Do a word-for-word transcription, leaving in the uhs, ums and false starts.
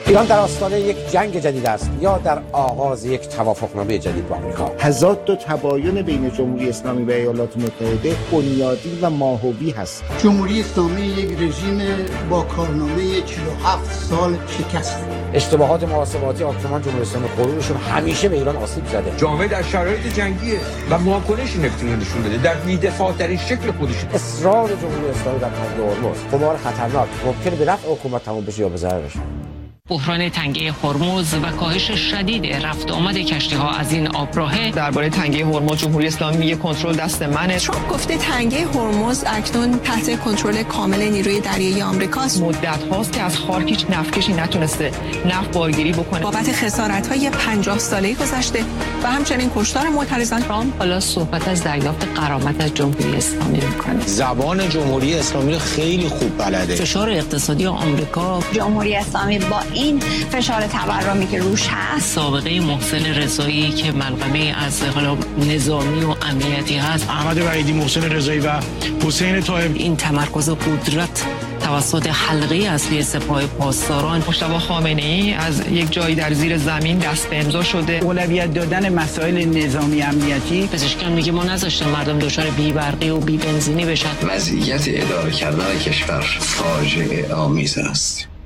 ایران در آستانه یک جنگ جدید است یا در آغاز یک توافقنامه جدید با آمریکا؟ تضاد و تباین بین جمهوری اسلامی و ایالات متحده بنیادی و ماهوی هست. جمهوری اسلامی یک رژیم با کارنامه چهل و هفت سال شکسته. اشتباهات محاسباتی آکتمان جمهوری اسلامی غرورشون همیشه به ایران آسیب زده. جامعه در شرایط جنگیه و واکنشی نمیتونه نشون بده در بی‌دفاع ترین شکل خودش. اصرار جمهوری اسلامی در تنگه هرمز قمار خطرناک ممکنه به نفع حکومت تموم بشه یا به ضرر بشه. بحران تنگه هرمز و کاهش شدید رفت آمد کشتی‌ها از این آبراهه. درباره تنگه هرمز جمهوری اسلامی میگه کنترل دست منه. ترامپ گفته تنگه هرمز اکنون تحت کنترل کامل نیروی دریایی آمریکاست. مدت هاست که از خارک هیچ نفتکشی نتونسته نفت بارگیری بکنه. بابت خسارت‌های پنجاه ساله‌ای گذشته و همچنین کشتار معترضان. ترامپ حالا صحبت از دریافت غرامت از جمهوری اسلامی می‌کنه. زبان جمهوری اسلامی رو خیلی خوب بلده. فشار اقتصادی آمریکا، جمهوری اسلامی با این فشار تورمی که روش هست، سابقه محسن رضایی که ملغمه از حالا نظامی و امنیتی هست، احمد وحیدی، محسن رضایی و حسین طایب، این تمرکز قدرت توسط حلقه اصلی سپاه پاسداران مجتبی خامنه‌ای از یک جایی در زیر زمین دست به امضا شده. اولویت دادن مسائل نظامی امنیتی. پزشکان میگه ما نذاشتیم مردم دچار بی برقی و بی بنزینی بشن. وضعیت اداره کردن کشور فاجعه آمیز است.